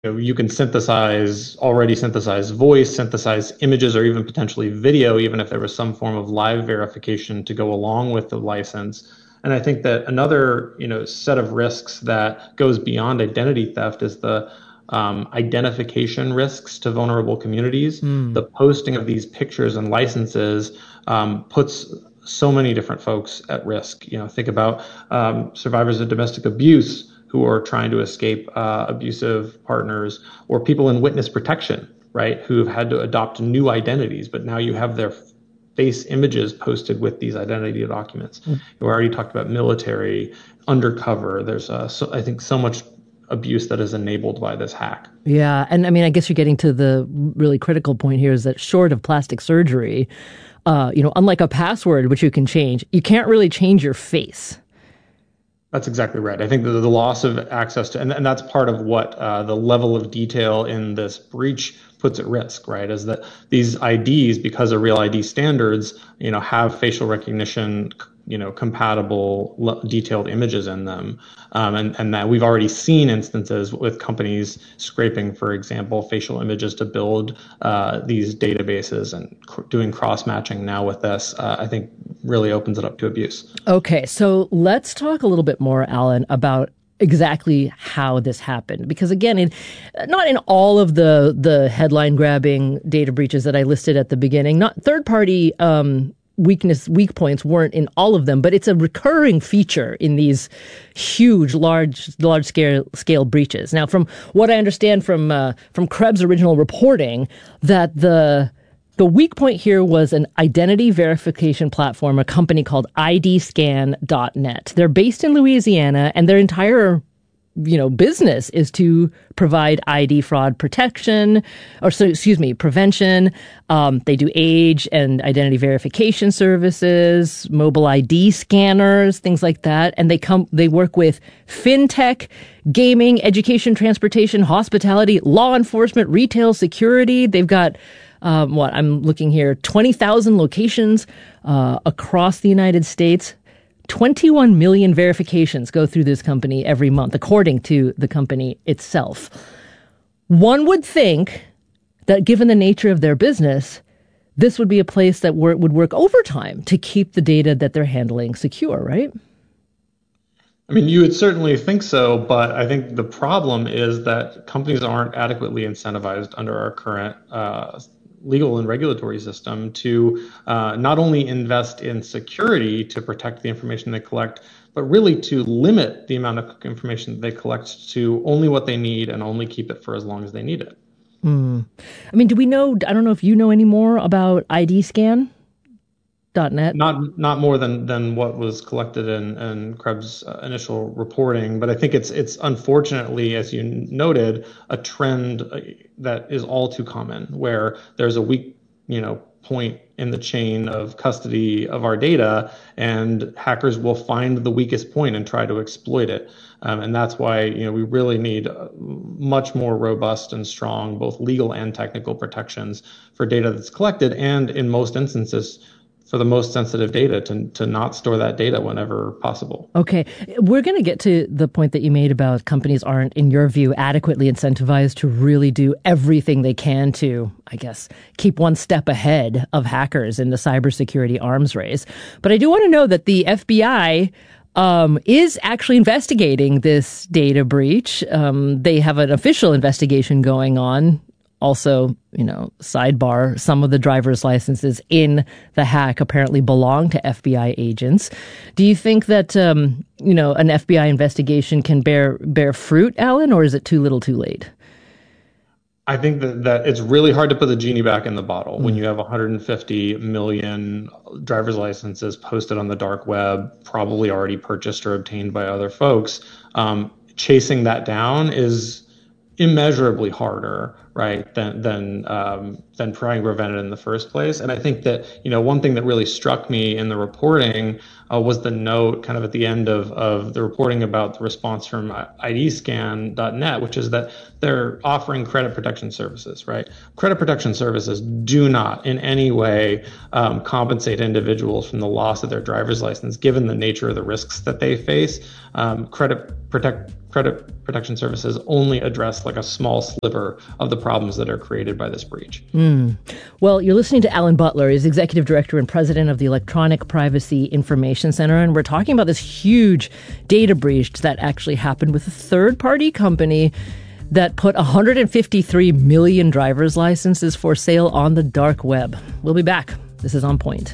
you can already synthesize voice, synthesize images, or even potentially video, even if there was some form of live verification to go along with the license. And I think that another, set of risks that goes beyond identity theft is the identification risks to vulnerable communities. The posting of these pictures and licenses puts so many different folks at risk. Think about survivors of domestic abuse who are trying to escape abusive partners, or people in witness protection, right, who have had to adopt new identities, but now you have their face images posted with these identity documents. We already talked about military, undercover. There's, I think, so much abuse that is enabled by this hack. Yeah, and I mean, I guess you're getting to the really critical point here is that short of plastic surgery, unlike a password, which you can change, you can't really change your face. That's exactly right. I think the loss of access to, and that's part of what the level of detail in this breach puts at risk, right? Is that these IDs, because of Real ID standards, have facial recognition, compatible detailed images in them. And that we've already seen instances with companies scraping, for example, facial images to build these databases, and doing cross-matching now with this, I think really opens it up to abuse. Okay, so let's talk a little bit more, Alan, about exactly how this happened. Because again, not in all of the headline grabbing data breaches that I listed at the beginning, not third party weak points weren't in all of them, but it's a recurring feature in these huge, large scale breaches. Now, from what I understand from Krebs' original reporting, that the weak point here was an identity verification platform, a company called IDScan.net. They're based in Louisiana, and their entire business is to provide ID fraud prevention. They do age and identity verification services, mobile ID scanners, things like that. And they work with fintech, gaming, education, transportation, hospitality, law enforcement, retail, security. They've got I'm looking here, 20,000 locations across the United States. 21 million verifications go through this company every month, according to the company itself. One would think that given the nature of their business, this would be a place that would work overtime to keep the data that they're handling secure, right? I mean, you would certainly think so, but I think the problem is that companies aren't adequately incentivized under our current legal and regulatory system to not only invest in security to protect the information they collect, but really to limit the amount of information that they collect to only what they need and only keep it for as long as they need it. I mean, do we know, I don't know if you know any more about IDScan.net? Not more than what was collected in Krebs' initial reporting, but I think it's unfortunately, as you noted, a trend that is all too common, where there's a weak, point in the chain of custody of our data, and hackers will find the weakest point and try to exploit it. And that's why we really need much more robust and strong both legal and technical protections for data that's collected, and in most instances, for the most sensitive data, to not store that data whenever possible. Okay. We're going to get to the point that you made about companies aren't, in your view, adequately incentivized to really do everything they can to, I guess, keep one step ahead of hackers in the cybersecurity arms race. But I do want to know that the FBI is actually investigating this data breach. They have an official investigation going on. Also, sidebar, some of the driver's licenses in the hack apparently belong to FBI agents. Do you think that, an FBI investigation can bear fruit, Alan, or is it too little too late? I think that it's really hard to put the genie back in the bottle when you have 150 million driver's licenses posted on the dark web, probably already purchased or obtained by other folks. Chasing that down is immeasurably harder, right, than trying to prevent it in the first place. And I think that, one thing that really struck me in the reporting was the note kind of at the end of the reporting about the response from IDScan.net, which is that they're offering credit protection services, right? Credit protection services do not in any way compensate individuals from the loss of their driver's license, given the nature of the risks that they face. Credit protection services only address like a small sliver of the problems that are created by this breach. Well, you're listening to Alan Butler. He's executive director and president of the Electronic Privacy Information Center, and we're talking about this huge data breach that actually happened with a third-party company that put 153 million driver's licenses for sale on the dark web. We'll be back. This is On Point.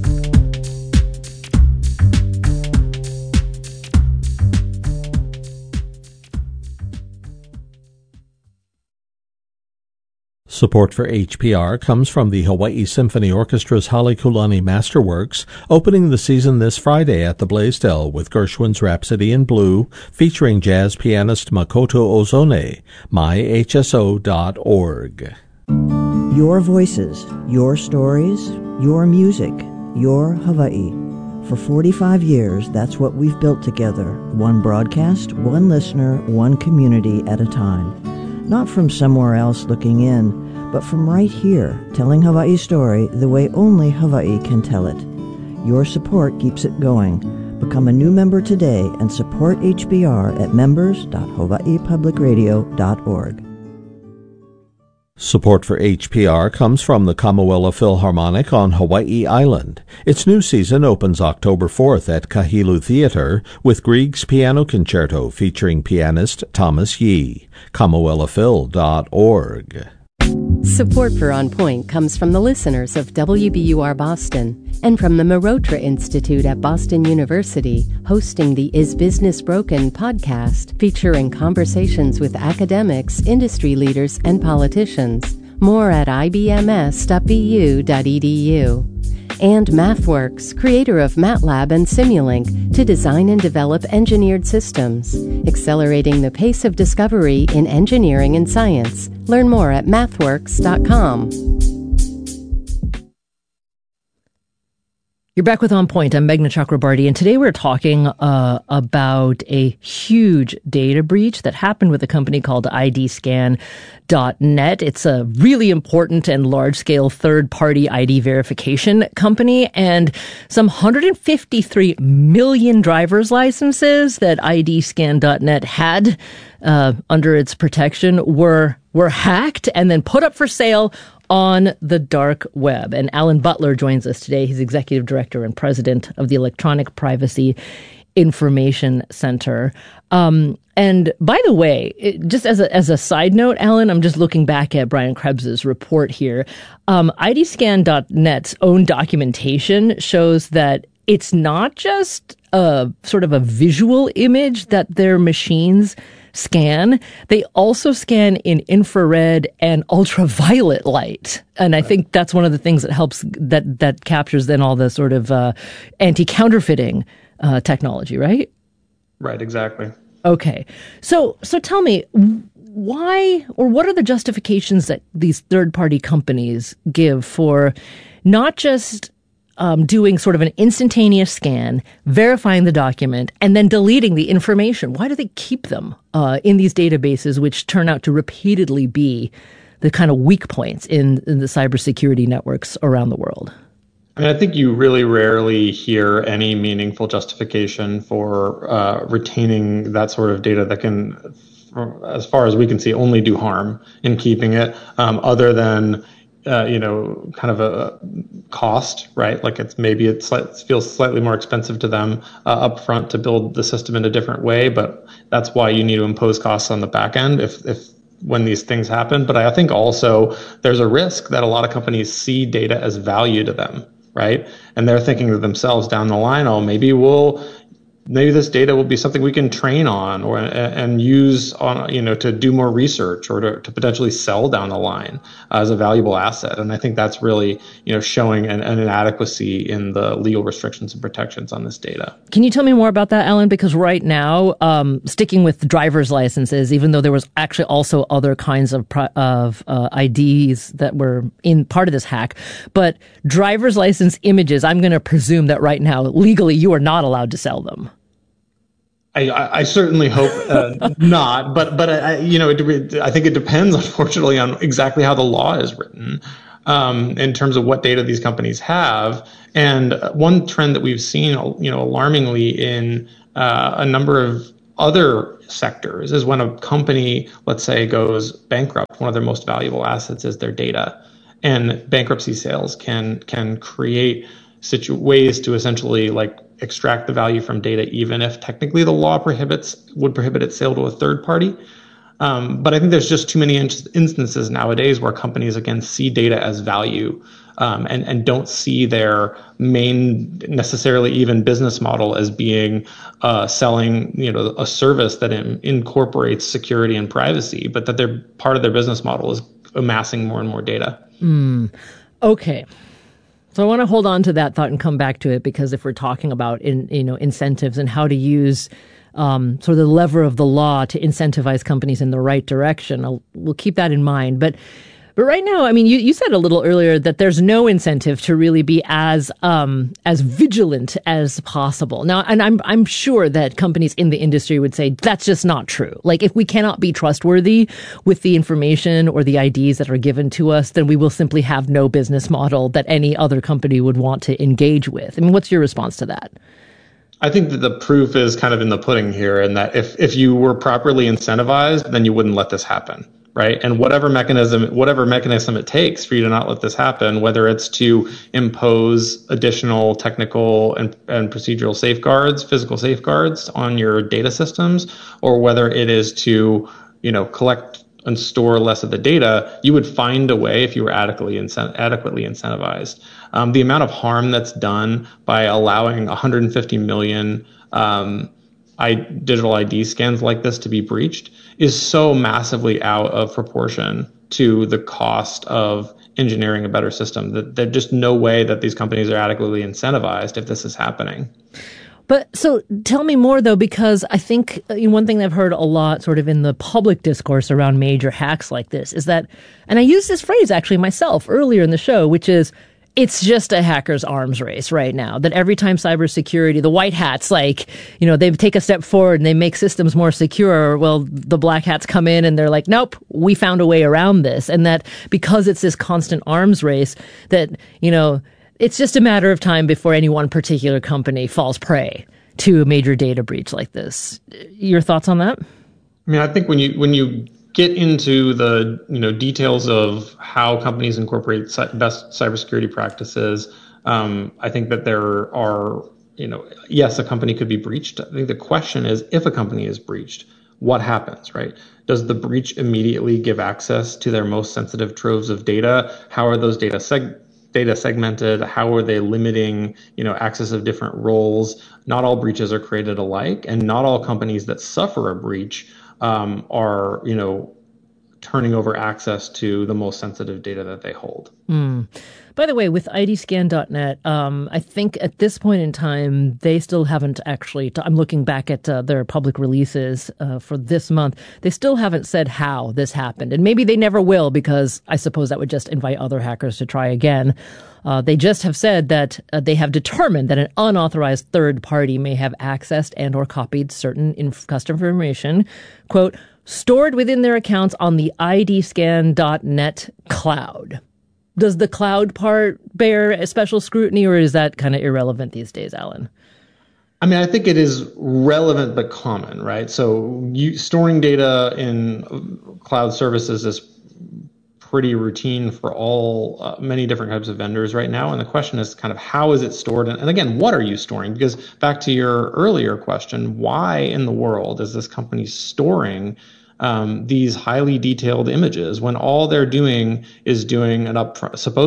Support for HPR comes from the Hawaii Symphony Orchestra's Halekulani Masterworks, opening the season this Friday at the Blaisdell with Gershwin's Rhapsody in Blue, featuring jazz pianist Makoto Ozone. myhso.org. Your voices, your stories, your music, your Hawaii. For 45 years, that's what we've built together. One broadcast, one listener, one community at a time. Not from somewhere else looking in, but from right here, telling Hawaii's story the way only Hawaii can tell it. Your support keeps it going. Become a new member today and support HBR at members.hawaiipublicradio.org. Support for HPR comes from the Kamuela Philharmonic on Hawaii Island. Its new season opens October 4th at Kahilu Theater with Grieg's Piano Concerto featuring pianist Thomas Yee. KamuelaPhil.org. Support for On Point comes from the listeners of WBUR Boston and from the Marotra Institute at Boston University, hosting the Is Business Broken podcast, featuring conversations with academics, industry leaders, and politicians. More at ibms.bu.edu. And MathWorks, creator of MATLAB and Simulink, to design and develop engineered systems, accelerating the pace of discovery in engineering and science. Learn more at mathworks.com. You're back with On Point. I'm Meghna Chakrabarty, and today we're talking about a huge data breach that happened with a company called IDScan.net. It's a really important and large-scale third-party ID verification company, and some 153 million driver's licenses that IDScan.net had under its protection were hacked and then put up for sale on the dark web. And Alan Butler joins us today. He's executive director and president of the Electronic Privacy Information Center. And by the way, just as a side note, Alan, I'm just looking back at Brian Krebs's report here. IDScan.net's own documentation shows that it's not just a sort of a visual image that their machines scan. They also scan in infrared and ultraviolet light. And I think that's one of the things that helps, that captures then all the sort of anti-counterfeiting technology, right? Right, exactly. Okay. So tell me, why, or what are the justifications that these third-party companies give for not just doing sort of an instantaneous scan, verifying the document, and then deleting the information? Why do they keep them in these databases, which turn out to repeatedly be the kind of weak points in the cybersecurity networks around the world? I mean, I think you really rarely hear any meaningful justification for retaining that sort of data that can, as far as we can see, only do harm in keeping it, other than kind of a cost, right? Like it feels slightly more expensive to them upfront to build the system in a different way, but that's why you need to impose costs on the back end if when these things happen. But I think also there's a risk that a lot of companies see data as value to them, right? And they're thinking to themselves down the line, oh, maybe we'll maybe this data will be something we can train on and use on, to do more research or to potentially sell down the line as a valuable asset. And I think that's really, showing an inadequacy in the legal restrictions and protections on this data. Can you tell me more about that, Alan? Because right now, sticking with driver's licenses, even though there was actually also other kinds of IDs that were in part of this hack, but driver's license images, I'm going to presume that right now, legally, you are not allowed to sell them. I certainly hope not, but I think it depends, unfortunately, on exactly how the law is written in terms of what data these companies have. And one trend that we've seen, alarmingly in a number of other sectors is when a company, let's say, goes bankrupt, one of their most valuable assets is their data, and bankruptcy sales can create ways to essentially extract the value from data, even if technically the law would prohibit its sale to a third party. But I think there's just too many instances nowadays where companies, again, see data as value and don't see their main, necessarily even business model as being selling, a service that incorporates security and privacy, but that they're part of their business model is amassing more and more data. Okay. So I want to hold on to that thought and come back to it, because if we're talking about incentives and how to use sort of the lever of the law to incentivize companies in the right direction, we'll keep that in mind. But right now, I mean, you said a little earlier that there's no incentive to really be as vigilant as possible. Now, and I'm sure that companies in the industry would say that's just not true. Like, if we cannot be trustworthy with the information or the IDs that are given to us, then we will simply have no business model that any other company would want to engage with. I mean, what's your response to that? I think that the proof is kind of in the pudding here, and that if you were properly incentivized, then you wouldn't let this happen. Right. And whatever mechanism it takes for you to not let this happen, whether it's to impose additional technical and procedural safeguards, physical safeguards on your data systems, or whether it is to, collect and store less of the data, you would find a way if you were adequately incentivized. The amount of harm that's done by allowing 150 million digital ID scans like this to be breached is so massively out of proportion to the cost of engineering a better system that there's just no way that these companies are adequately incentivized if this is happening. But so tell me more, though, because I think one thing I've heard a lot sort of in the public discourse around major hacks like this is that, and I used this phrase actually myself earlier in the show, which is, it's just a hacker's arms race right now, that every time cybersecurity, the white hats, they take a step forward and they make systems more secure. Well, the black hats come in and they're like, nope, we found a way around this. And that because it's this constant arms race that, it's just a matter of time before any one particular company falls prey to a major data breach like this. Your thoughts on that? I mean, I think when you get into the details of how companies incorporate best cybersecurity practices, I think that there are, yes, a company could be breached. I think the question is, if a company is breached, what happens, right? Does the breach immediately give access to their most sensitive troves of data? How are those data segmented? How are they limiting, access of different roles? Not all breaches are created alike, and not all companies that suffer a breach are, turning over access to the most sensitive data that they hold. By the way, with IDscan.net, I think at this point in time, they still haven't actually, I'm looking back at their public releases for this month, they still haven't said how this happened. And maybe they never will, because I suppose that would just invite other hackers to try again. They just have said that they have determined that an unauthorized third party may have accessed and or copied certain customer information, quote, stored within their accounts on the IDscan.net cloud. Does the cloud part bear a special scrutiny, or is that kind of irrelevant these days, Alan? I mean, I think it is relevant but common, right? So storing data in cloud services is pretty routine for many different types of vendors right now. And the question is kind of, how is it stored? And again, what are you storing? Because back to your earlier question, why in the world is this company storing these highly detailed images when all they're doing is doing an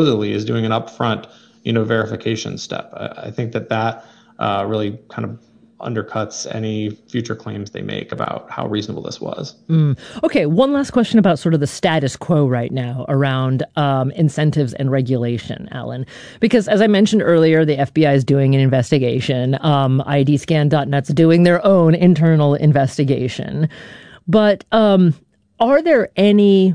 upfront, verification step? I think that really kind of undercuts any future claims they make about how reasonable this was. Okay, one last question about sort of the status quo right now around incentives and regulation, Alan. Because as I mentioned earlier, the FBI is doing an investigation. IDScan.net's doing their own internal investigation. But are there any...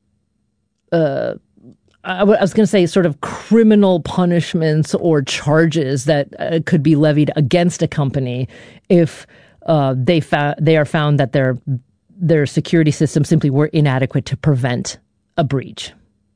I was going to say sort of criminal punishments or charges that could be levied against a company if they are found that their security systems simply were inadequate to prevent a breach?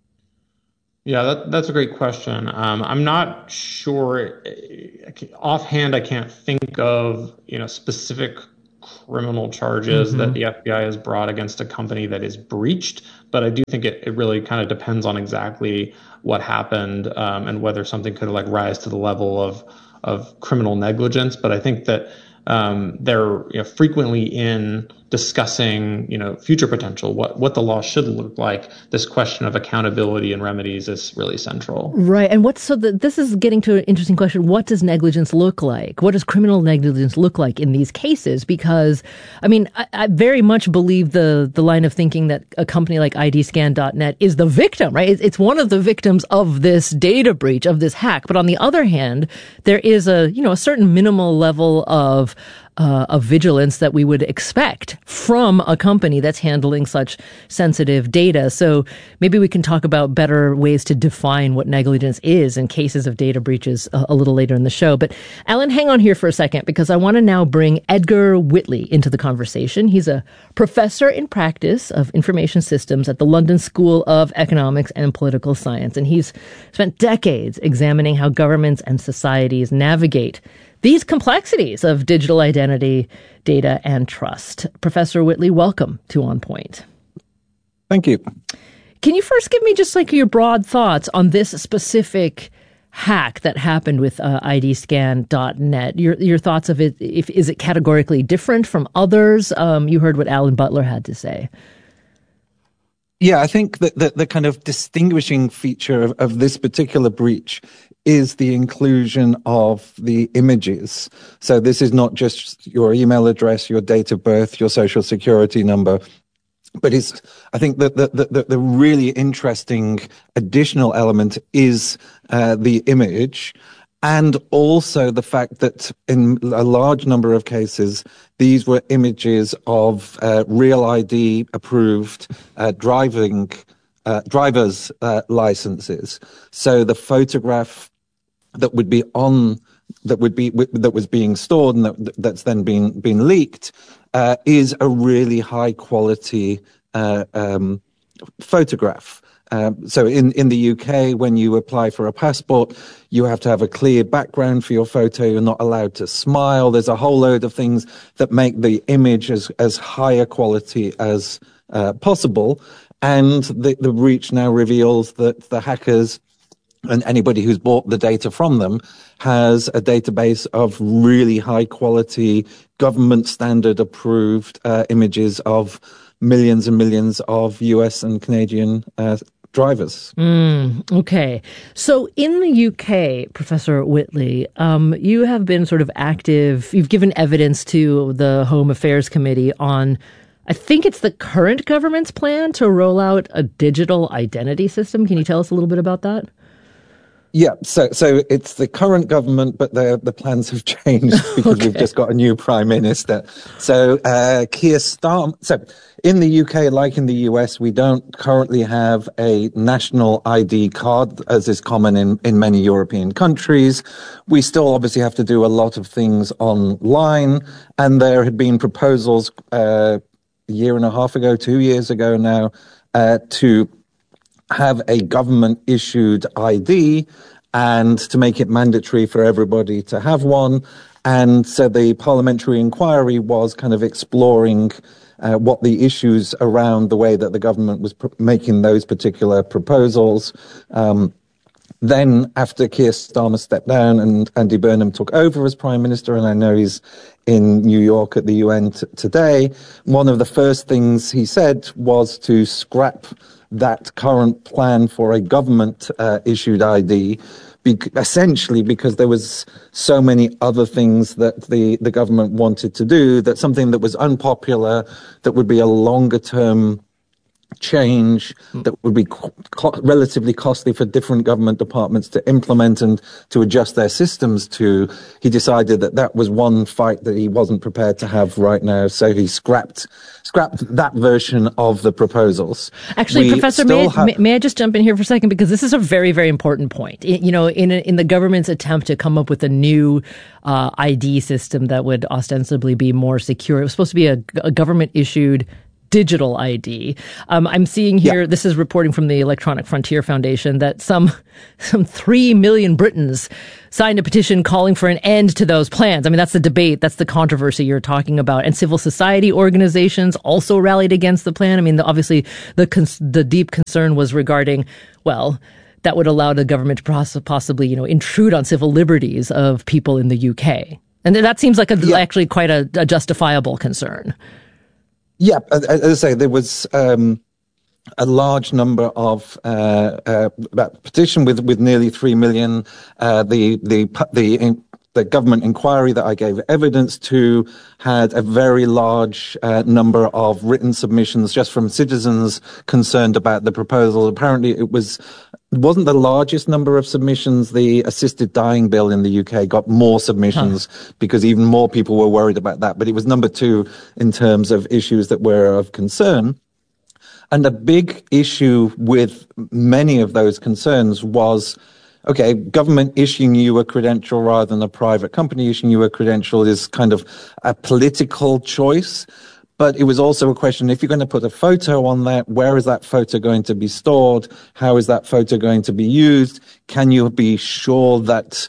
Yeah, that's a great question. I'm not sure. Offhand, I can't think of specific criminal charges that the FBI has brought against a company that is breached. But I do think it really kind of depends on exactly what happened and whether something could rise to the level of criminal negligence. But I think that they're frequently in discussing future potential, what the law should look like. This question of accountability and remedies is really central. Right. And this is getting to an interesting question. What does negligence look like? What does criminal negligence look like in these cases? Because I very much believe the line of thinking that a company like IDScan.net is the victim, right? It's one of the victims of this data breach, of this hack. But on the other hand, there is a certain minimal level of vigilance that we would expect from a company that's handling such sensitive data. So maybe we can talk about better ways to define what negligence is in cases of data breaches a little later in the show. But Alan, hang on here for a second, because I want to now bring Edgar Whitley into the conversation. He's a professor in practice of information systems at the London School of Economics and Political Science. And he's spent decades examining how governments and societies navigate these complexities of digital identity, data, and trust. Professor Whitley, welcome to On Point. Thank you. Can you first give me just your broad thoughts on this specific hack that happened with IDScan.net? Your thoughts of it, is it categorically different from others? You heard what Alan Butler had to say. Yeah, I think that the kind of distinguishing feature of this particular breach is the inclusion of the images. So this is not just your email address, your date of birth, your social security number, but I think that the really interesting additional element is the image, and also the fact that in a large number of cases, these were images of Real ID approved driver's licenses. So the photograph that was being stored and that's then been leaked is a really high quality photograph. So in the UK, when you apply for a passport, you have to have a clear background for your photo. You're not allowed to smile. There's a whole load of things that make the image as high a quality as possible. And the breach now reveals that the hackers and anybody who's bought the data from them has a database of really high quality, government standard approved images of millions and millions of US and Canadian drivers. Okay. So in the UK, Professor Whitley, you have been sort of active. You've given evidence to the Home Affairs Committee on, I think it's the current government's plan to roll out a digital identity system. Can you tell us a little bit about that? Yeah, so it's the current government, but the plans have changed because we've just got a new prime minister. So Keir Starmer. So in the UK, like in the US, we don't currently have a national ID card, as is common in many European countries. We still obviously have to do a lot of things online, and there had been proposals a year and a half ago, 2 years ago now, to have a government-issued ID and to make it mandatory for everybody to have one. And so the parliamentary inquiry was kind of exploring what the issues around the way that the government was making those particular proposals. Then, after Keir Starmer stepped down and Andy Burnham took over as Prime Minister, and I know he's in New York at the UN today, one of the first things he said was to scrap that current plan for a government issued ID, essentially because there was so many other things that the government wanted to do, that something that was unpopular, that would be a longer term change, that would be relatively costly for different government departments to implement and to adjust their systems to. He decided that that was one fight that he wasn't prepared to have right now, so he scrapped that version of the proposals. Actually, Professor, may I just jump in here for a second, because this is a very, very important point. In the government's attempt to come up with a new ID system that would ostensibly be more secure, it was supposed to be a government issued digital ID. I'm seeing here, This is reporting from the Electronic Frontier Foundation, that some 3 million Britons signed a petition calling for an end to those plans. I mean, that's the debate. That's the controversy you're talking about. And civil society organizations also rallied against the plan. I mean, obviously, the deep concern was regarding, well, that would allow the government to possibly, intrude on civil liberties of people in the UK. And that seems like actually quite a justifiable concern. Yeah, as I say, there was a large number of petition with nearly 3 million. The government inquiry that I gave evidence to had a very large number of written submissions just from citizens concerned about the proposal. Apparently, it wasn't the largest number of submissions. The assisted dying bill in the UK got more submissions because even more people were worried about that. But it was number 2 in terms of issues that were of concern. And a big issue with many of those concerns was, okay, government issuing you a credential rather than a private company issuing you a credential is kind of a political choice. But it was also a question, if you're going to put a photo on that, where is that photo going to be stored? How is that photo going to be used? Can you be sure that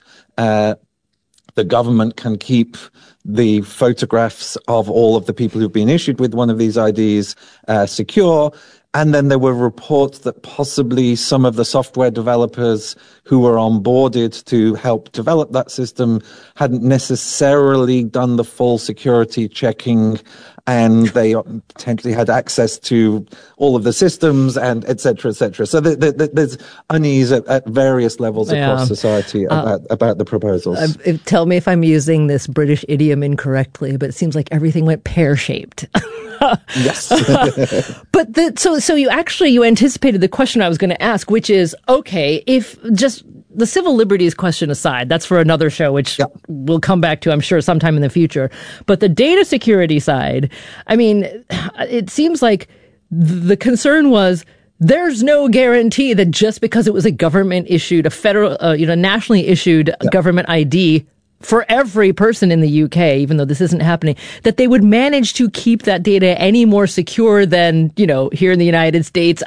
the government can keep the photographs of all of the people who've been issued with one of these IDs secure? And then there were reports that possibly some of the software developers who were onboarded to help develop that system hadn't necessarily done the full security checking, and they potentially had access to all of the systems, and et cetera, et cetera. So there's unease at various levels across society about the proposals. Tell me if I'm using this British idiom incorrectly, but it seems like everything went pear-shaped. Yes. But so you anticipated the question I was going to ask, which is, okay, if just the civil liberties question aside, that's for another show, which we'll come back to, I'm sure, sometime in the future. But the data security side, I mean, it seems like the concern was there's no guarantee that just because it was a government issued, a federal, nationally issued government ID for every person in the UK, even though this isn't happening, that they would manage to keep that data any more secure than, here in the United States,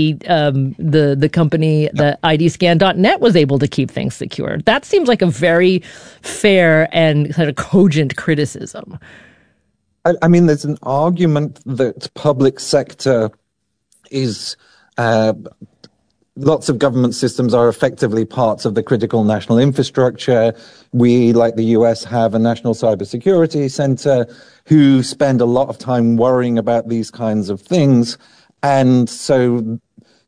the company, the IDscan.net was able to keep things secure. That seems like a very fair and kind of cogent criticism. I mean, there's an argument that public sector is lots of government systems are effectively parts of the critical national infrastructure. We, like the US, have a National Cybersecurity Center who spend a lot of time worrying about these kinds of things. And so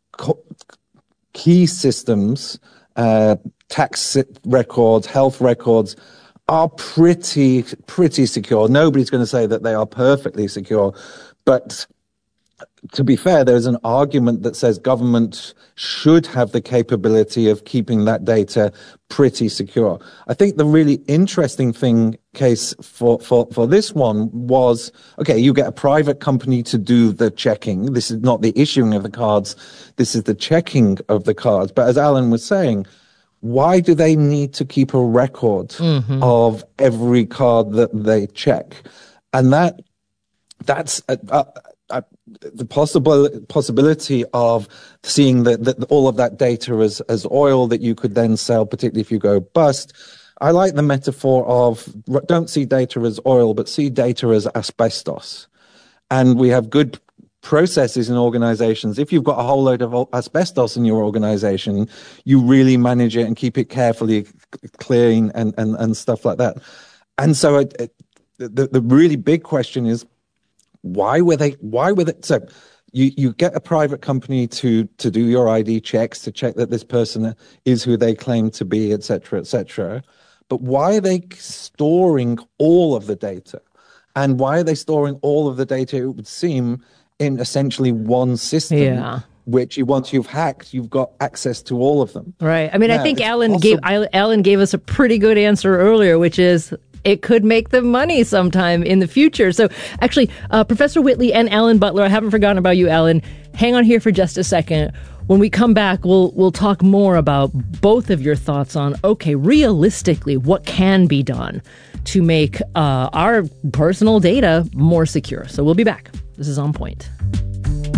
key systems, tax records, health records, are pretty secure. Nobody's going to say that they are perfectly secure, but to be fair, there's an argument that says government should have the capability of keeping that data pretty secure. I think the really interesting case for this one was, okay, you get a private company to do the checking. This is not the issuing of the cards. This is the checking of the cards. But as Alan was saying, why do they need to keep a record of every card that they check? And that's the possibility of seeing that all of that data as oil that you could then sell, particularly if you go bust. I like the metaphor of don't see data as oil, but see data as asbestos. And we have good processes in organizations. If you've got a whole load of asbestos in your organization, you really manage it and keep it carefully clean and stuff like that. And so the really big question is, why were they? So You get a private company to do your ID checks, to check that this person is who they claim to be, et cetera, et cetera. But why are they storing all of the data? And why are they storing all of the data, it would seem, in essentially one system? Yeah. Which once you've hacked, you've got access to all of them. Right. I mean, now, I think Alan gave us a pretty good answer earlier, which is it could make them money sometime in the future. So actually, Professor Whitley and Alan Butler, I haven't forgotten about you, Alan. Hang on here for just a second. When we come back, we'll talk more about both of your thoughts on, okay, realistically, what can be done to make our personal data more secure. So we'll be back. This is On Point.